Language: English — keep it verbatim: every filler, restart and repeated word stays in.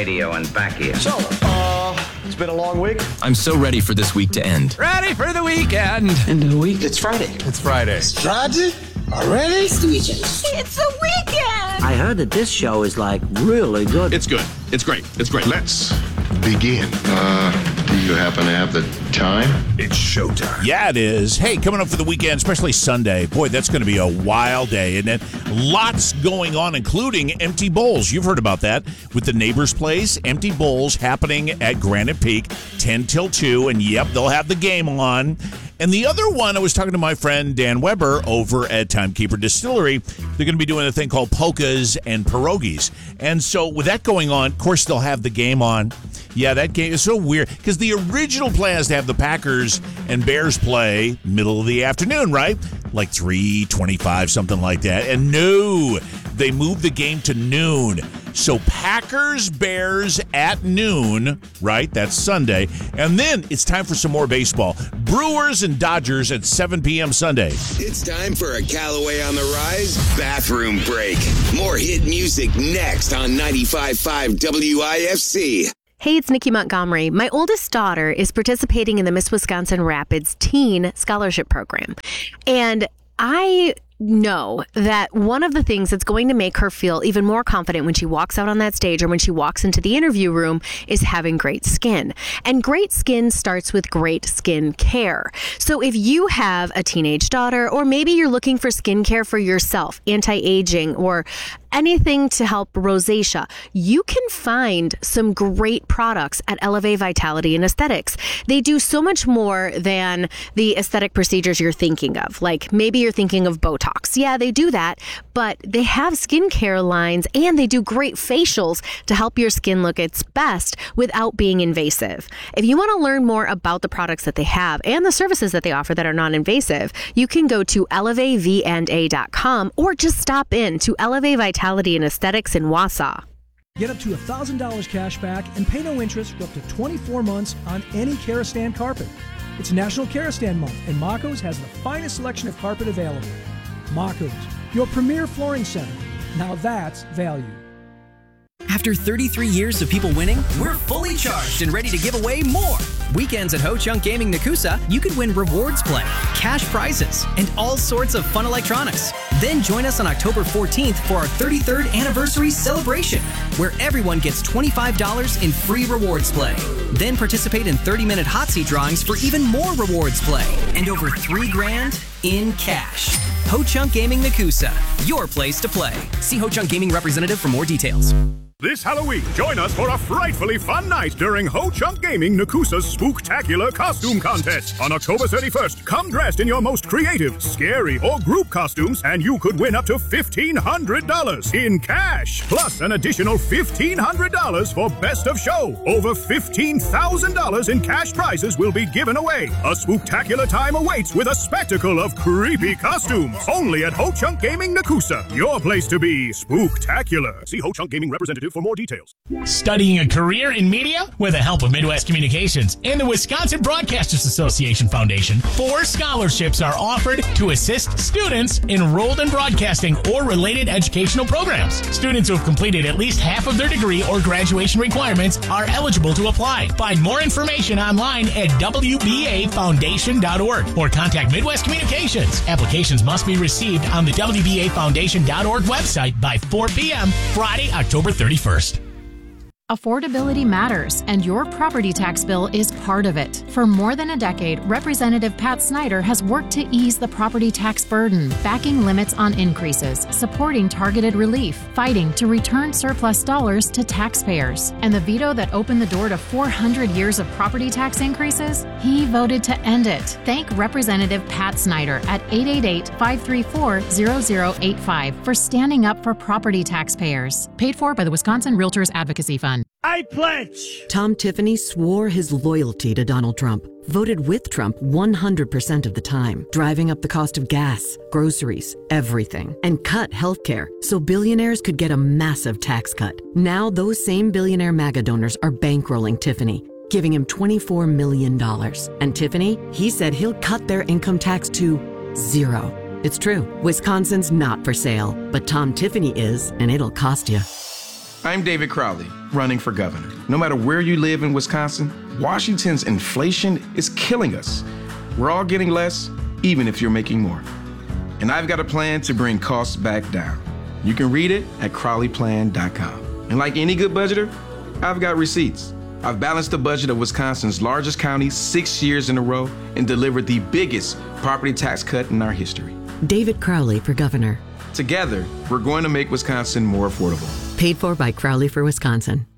radio and back here. So, uh, it's been a long week. I'm so ready for this week to end. Ready for the weekend. End of the week. It's Friday. It's Friday. It's Friday? Already? It's the weekend. I heard that this show is, like, really good. It's good. It's great. It's great. Let's begin. Uh, do you happen to have the time? It's showtime. Yeah, it is. Hey, coming up for the weekend, especially Sunday. Boy, that's going to be a wild day. And then lots going on, including Empty Bowls. You've heard about that with the Neighbors Place. Empty Bowls happening at Granite Peak, ten till two. And, yep, they'll have the game on. And the other one, I was talking to my friend Dan Weber over at Timekeeper Distillery. They're going to be doing a thing called polkas and pierogies. And so with that going on, of course, they'll have the game on. Yeah, that game is so weird because the original plan is to have the Packers and Bears play middle of the afternoon, right? Like three twenty-five, something like that. And no, they moved the game to noon. So Packers, Bears at noon, right? That's Sunday. And then it's time for some more baseball. Brewers and Dodgers at seven p.m. Sunday. It's time for a Callaway on the Rise bathroom break. More hit music next on ninety-five point five W I F C. Hey, it's Nikki Montgomery. My oldest daughter is participating in the Miss Wisconsin Rapids Teen Scholarship Program. And I know that one of the things that's going to make her feel even more confident when she walks out on that stage or when she walks into the interview room is having great skin. And great skin starts with great skin care. So if you have a teenage daughter, or maybe you're looking for skin care for yourself, anti-aging, or anything to help rosacea, you can find some great products at Elevate Vitality and Aesthetics. They do so much more than the aesthetic procedures you're thinking of. Like maybe you're thinking of Botox. Yeah, they do that, but they have skincare lines and they do great facials to help your skin look its best without being invasive. If you want to learn more about the products that they have and the services that they offer that are non-invasive, you can go to elevate v and a dot com or just stop in to Elevate Vitality and Aesthetics in Wausau. Get up to one thousand dollars cash back and pay no interest for up to twenty-four months on any Karastan carpet. It's National Karastan Month, and Mako's has the finest selection of carpet available. Mako's, your premier flooring center. Now that's value. After thirty-three years of people winning, we're fully charged and ready to give away more. Weekends at Ho Chunk Gaming Nakusa, you could win rewards play, cash prizes, and all sorts of fun electronics. Then join us on October fourteenth for our thirty-third anniversary celebration, where everyone gets twenty-five dollars in free rewards play. Then participate in thirty-minute hot seat drawings for even more rewards play and over three grand in cash. Ho Chunk Gaming Nakusa, your place to play. See Ho Chunk Gaming representative for more details. This Halloween, join us for a frightfully fun night during Ho Chunk Gaming Nakusa's Spooktacular Costume Contest. On October thirty-first, come dressed in your most creative, scary, or group costumes, and you could win up to fifteen hundred dollars in cash, plus an additional fifteen hundred dollars for Best of Show. Over fifteen thousand dollars in cash prizes will be given away. A spooktacular time awaits with a spectacle of creepy costumes. Only at Ho Chunk Gaming Nakusa, your place to be spooktacular. See Ho Chunk Gaming representative for more details. Studying a career in media? With the help of Midwest Communications and the Wisconsin Broadcasters Association Foundation, four scholarships are offered to assist students enrolled in broadcasting or related educational programs. Students who have completed at least half of their degree or graduation requirements are eligible to apply. Find more information online at w b a foundation dot org or contact Midwest Communications. Applications must be received on the w b a foundation dot org website by four p.m. Friday, October thirty-first. Affordability matters, and your property tax bill is part of it. For more than a decade, Representative Pat Snyder has worked to ease the property tax burden, backing limits on increases, supporting targeted relief, fighting to return surplus dollars to taxpayers. And the veto that opened the door to four hundred years of property tax increases? He voted to end it. Thank Representative Pat Snyder at eight eight eight, five three four, zero zero eight five for standing up for property taxpayers. Paid for by the Wisconsin Realtors Advocacy Fund. I pledge! Tom Tiffany swore his loyalty to Donald Trump, voted with Trump one hundred percent of the time, driving up the cost of gas, groceries, everything, and cut health care so billionaires could get a massive tax cut. Now those same billionaire MAGA donors are bankrolling Tiffany, giving him twenty-four million dollars. And Tiffany, he said he'll cut their income tax to zero. It's true, Wisconsin's not for sale, but Tom Tiffany is, and it'll cost you. I'm David Crowley, running for governor. No matter where you live in Wisconsin, Washington's inflation is killing us. We're all getting less, even if you're making more. And I've got a plan to bring costs back down. You can read it at crowley plan dot com. And like any good budgeter, I've got receipts. I've balanced the budget of Wisconsin's largest county six years in a row and delivered the biggest property tax cut in our history. David Crowley for governor. Together, we're going to make Wisconsin more affordable. Paid for by Crowley for Wisconsin.